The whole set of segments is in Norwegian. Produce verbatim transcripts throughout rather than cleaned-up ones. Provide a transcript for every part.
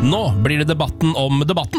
Nå blir det debatten om debatten.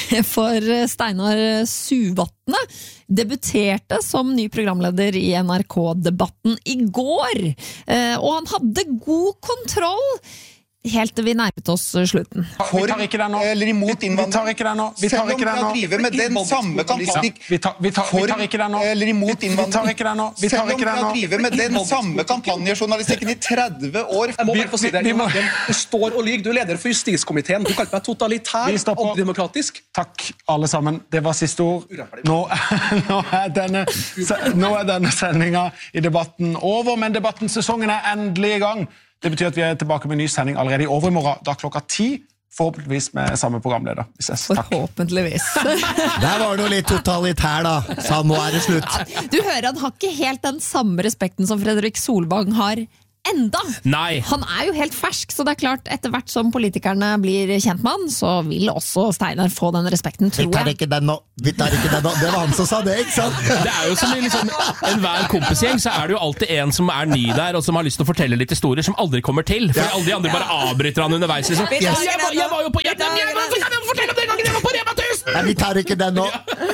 For Steinar Suvatne debuterte som ny programleder i N R K-debatten i går. Og han hadde god kontroll helt til vi nærmet oss slutten. For eller imot innvandring. Vi tar ikke den nå. Vi tar ikke den nå. Selv om vi har drivet med den samme kampanjen. Vi tar, vi tar, vi tar ikke den nå. Eller imot innvandring. Vi tar ikke den nå. Vi tar Selv om ikke vi den har nå. drivet med den samme kampanjejournalistikken i tretti år. Jeg må bare få si det. Du står og lyg. Du er leder for justiskomiteen. Du kalte meg totalitær, antidemokratisk. Takk, alle sammen. Det var siste ord. Nå, nå, er denne, nå er denne sendingen i debatten over, men debattensesongen er endelig i gang. Det betyr at vi er tilbake med en ny sending allerede i overmorgen, da klokka ti, forhåpentligvis med samme programleder. Vi ses. Takk. Forhåpentligvis. Der var det jo litt totalitær da, så nå er det slutt. Du hører, han har ikke helt den samme respekten som Fredrik Solvang har enda. Nei. Han er jo helt fersk, så det er klart, etter hvert som politikerne blir kjent med han, så vil også Steinar få den respekten, tror jeg. Vi tar ikke den nå, vi tar ikke den nå. Det var han som sa det, ikke sant? Det er jo som i liksom, en hver kompisgjeng, så er det jo alltid en som er ny der, og som har lyst til å fortelle litt historier som aldri kommer til, for alle de andre bare avbryter han underveis. Liksom. Vi tar Jeg, var, jeg var jo på jeg, jeg, jeg, jeg, jeg, fortell om den gangen jeg var på Rema tusen! Nei, vi tar ikke den nå.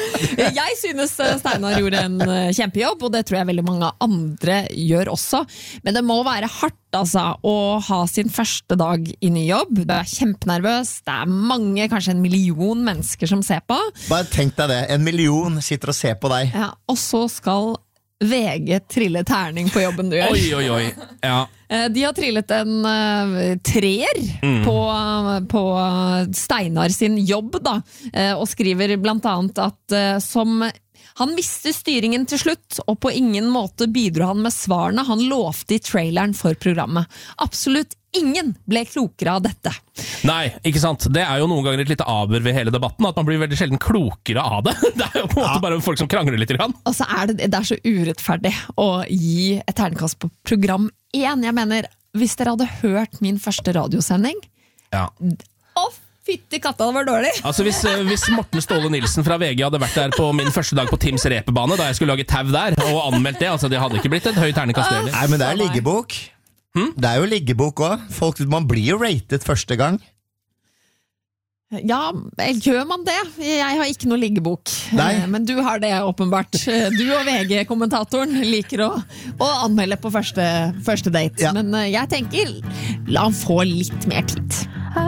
Jeg synes Steinar gjorde en kjempejobb, og det tror jeg veldig mange andre gjør også. Men det må være hardt altså, å ha sin første dag i ny jobb. Du er kjempenervøs, det er mange, kanskje en million mennesker som ser på. Bare tenk deg det, en million sitter og ser på deg. Ja, og så skal V G trille terning på jobben du gjør. Oi, oi, oi. Ja. De har trillet en uh, treer mm. på, på Steinar sin jobb, da, uh, og skriver blant annet at uh, som han mistet styringen til slutt, og på ingen måte bidro han med svarene han lovte i traileren for programmet. Absolutt ingen ble klokere av dette. Nei, ikke sant? Det er jo noen ganger et lite aber ved hele debatten, at man blir veldig sjelden klokere av det. Det er jo på en måte bare folk som krangler litt. Og så er det, det er så urettferdig å gi et terningkast på program én. Jeg mener, hvis dere hadde hørt min første radiosending, ja. Å, fytti katta, det var dårlig. Altså hvis, hvis Morten Ståle Nilsen fra V G hadde vært der på min første dag på Tims repebane, da jeg skulle lage tau der, og anmeldt det, altså det hadde ikke blitt et høyt terningkast. Nei, men det er liggebok. Hmm? Det er jo liggebok også. Man blir jo rated første gang. Ja, gjør man det? Jeg har ikke noe liggebok. Nei. Men du har det åpenbart. Du og V G-kommentatoren liker å, å anmelde på første, første date. Ja. Men jeg tenker, la han få litt mer tid.